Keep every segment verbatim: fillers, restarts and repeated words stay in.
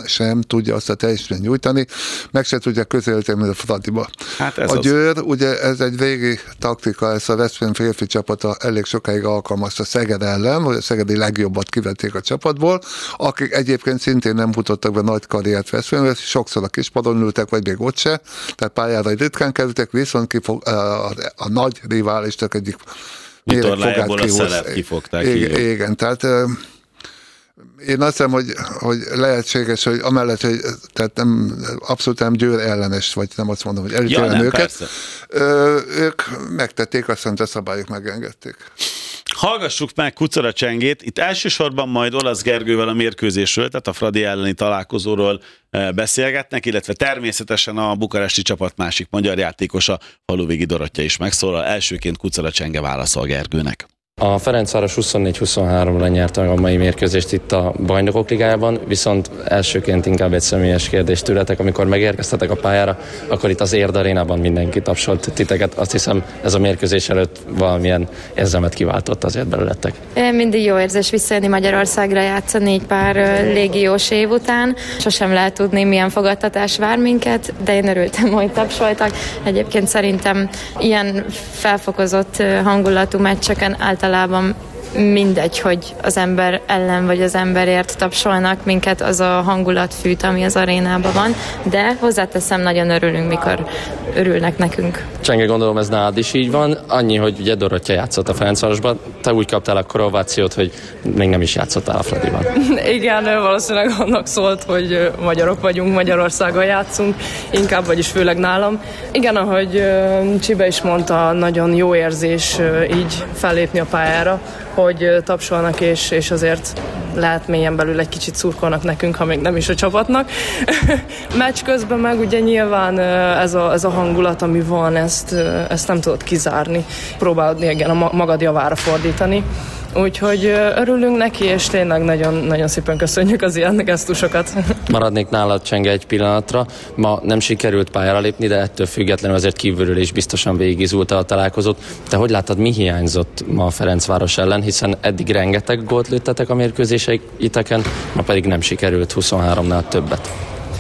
sem tudja azt a teljesítményt nyújtani, meg se tudja közelíteni, mint a Fradiba. Hát ez a az. Győr, ugye ez egy régi taktika, ez a Veszprém férfi csapata elég sokáig alkalmazta Szeged ellen, hogy a szegedi legjobbat kivették a csapatból, akik egyébként szintén nem futottak be nagy karriert Veszprémbe, sokszor a kispadon ültek, vagy még ott se, tehát pályára ritkán kerültek, viszont kifog, a, a, a nagy riválistak egyik vitorlájából a szelep kifogták. Igen, igen, tehát én azt hiszem, hogy, hogy lehetséges, hogy amellett, hogy tehát nem, abszolút nem Győr ellenes, vagy nem azt mondom, hogy elítélem ja, őket, ö, ők megtették, azt mondta, a szabályok megengedték. Hallgassuk meg Kucora Csengét, itt elsősorban majd Olasz Gergővel a mérkőzésről, tehát a Fradi elleni találkozóról beszélgetnek, illetve természetesen a bukaresti csapat másik magyar játékosa, Faluvégi Dorottya is megszólal. Elsőként Kucora Csenge válaszol Gergőnek. A Ferencváros huszonnégy huszonháromra nyerte meg a mai mérkőzést itt a Bajnokok Ligájában, viszont elsőként inkább egy személyes kérdést tőletek, amikor megérkeztetek a pályára, akkor itt az Érd Arénában mindenki tapsolt titeket. Azt hiszem, ez a mérkőzés előtt valamilyen érzelmet kiváltott azért belőletek. Mindig jó érzés visszajönni Magyarországra játszani egy pár légiós év után. Sosem lehet tudni, milyen fogadtatás vár minket, de én örültem, hogy tapsoltak. Egyébként szerintem ilyen felfokozott hangulatú meccseken általában általában mindegy, hogy az ember ellen vagy az emberért tapsolnak minket, az a hangulat fűt, ami az arénában van, de hozzáteszem, nagyon örülünk, mikor örülnek nekünk. Csenge, gondolom ez nálad is így van, annyi, hogy ugye Dorottya játszott a Ferencvárosban, te úgy kaptál akkor ovációt, hogy még nem is játszottál a Fradiban. Igen, valószínűleg annak szólt, hogy magyarok vagyunk, Magyarországon játszunk, inkább, vagyis főleg nálam. Igen, ahogy Csibe is mondta, nagyon jó érzés így fellépni a pályára, hogy tapsolnak, és, és azért lehet mélyen belül egy kicsit szurkolnak nekünk, ha még nem is a csapatnak. Meccs közben meg ugye nyilván ez a, ez a hangulat, ami van, ezt, ezt nem tudod kizárni. Próbálod igen, a magad javára fordítani. Úgyhogy örülünk neki, és tényleg nagyon, nagyon szépen köszönjük az ilyen gesztusokat. Maradnék nálad, Csenge, egy pillanatra. Ma nem sikerült pályára lépni, de ettől függetlenül azért kívülről is biztosan végigizulta a találkozót. Te hogy láttad, mi hiányzott ma a Ferencváros ellen, hiszen eddig rengeteg gólt lőttetek a mérkőzéseiteken, ma pedig nem sikerült huszonháromnál többet.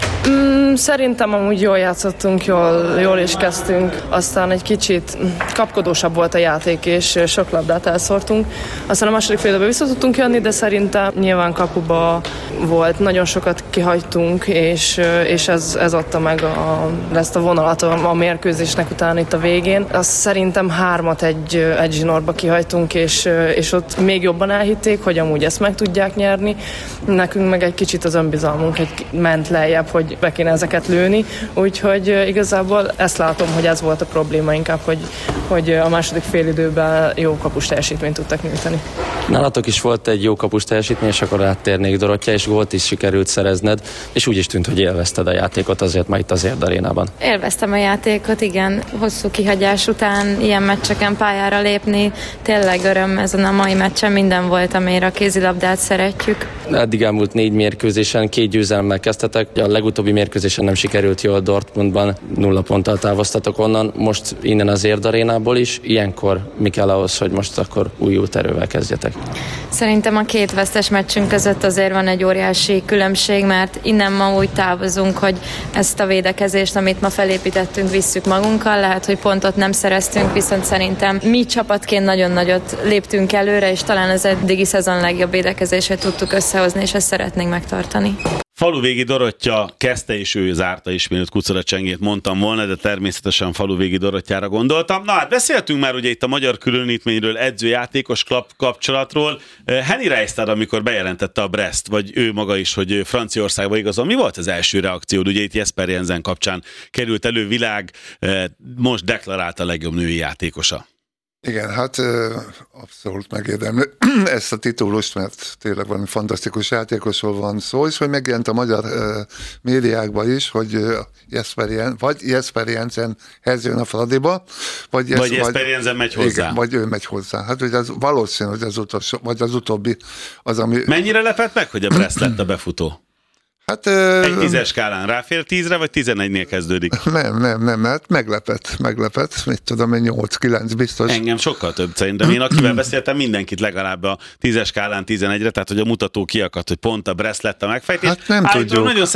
Mm, szerintem amúgy jól játszottunk, jól, jól is kezdtünk, aztán egy kicsit kapkodósabb volt a játék, és sok labdát elszórtunk. Aztán a második fél időben vissza tudtunk jönni, de szerintem nyilván kapuba volt, nagyon sokat kihagytunk, és, és ez, ez adta meg a, ezt a vonalat a, a mérkőzésnek után itt a végén. Azt szerintem hármat egy, egy zsinórba kihagytunk, és, és ott még jobban elhitték, hogy amúgy ezt meg tudják nyerni. Nekünk meg egy kicsit az önbizalmunk egy ment lejjebb, hogy be kéne ezeket lőni, úgyhogy igazából ezt látom, hogy ez volt a probléma inkább, hogy, hogy a második félidőben jó kapus teljesítményt tudtak nyújtani. Nálatok is volt egy jó kapus teljesítmény, és akkor áttérnék Dorottya, és gólt is sikerült szerezned, és úgy is tűnt, hogy élvezted a játékot azért ma itt az Érd Arénában. Élveztem a játékot, igen. Hosszú kihagyás után ilyen meccseken pályára lépni, tényleg öröm ezen a mai meccsen, minden volt, amire a kézilabdát szeretjük. Eddig elmúlt négy mérkőzésen két győzelemmel kezdtetek, a legutóbbi mérkőzésen nem sikerült jól Dortmundban, nulla ponttal távoztatok onnan, most innen az Érd Arénából is. Ilyenkor mi kell ahhoz, hogy most akkor újult erővel kezdjetek? Szerintem a két vesztes meccsünk között azért van egy óriási különbség, mert innen ma úgy távozunk, hogy ezt a védekezést, amit ma felépítettünk, visszük magunkkal. Lehet, hogy pontot nem szereztünk, viszont szerintem mi csapatként nagyon nagyot léptünk előre, és talán az eddigi szezon legjobb védekezését tudtuk összehozni, és ezt szeretnénk megtartani. Faluvégi Dorottya kezdte, és ő zárta is, mielőtt Kucora Csengét mondtam volna, de természetesen Faluvégi Dorottyára gondoltam. Na hát beszéltünk már ugye itt a magyar különítményről, edzőjátékos kapcsolatról. Henny Reistad, amikor bejelentette a Brest, vagy ő maga is, hogy Franciaországba igazol, mi volt az első reakciód? Ugye itt Jesper Jensen kapcsán került elő, világ most deklarálta a legjobb női játékosa. Igen, hát abszolút megérdemli ezt a titulust, mert tényleg valami fantasztikus játékosról van szó, és hogy megjelent a magyar médiákban is, hogy Jesper Jensen, vagy Jesper Jensenhez jön a Fradiba, vagy, vagy Jesper Jensen megy hozzá. Igen, vagy ő megy hozzá. Hát ugye az valószínű, hogy az utolsó, vagy az utóbbi az, ami... Mennyire lepett meg, hogy a Brest lett a befutó? Hát, egy tízes skálán ráfér tízre, vagy tizenegynél kezdődik? Nem, nem, nem, mert meglepett, meglepett, mit tudom én, nyolc-kilenc biztos. Engem sokkal több szerintem. Én akivel beszéltem, mindenkit legalább a tízes skálán tizenegyre, tehát hogy a mutató kiakadt, hogy pont a Brest lett a megfejtés. Hát nem tudjuk. Nagyon